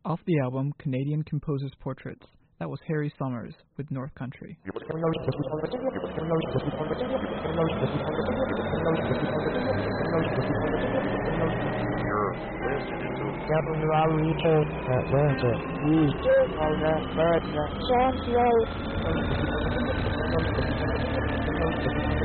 Off the album Canadian Composers Portraits, that was Harry Summers with North Country. Atlanta,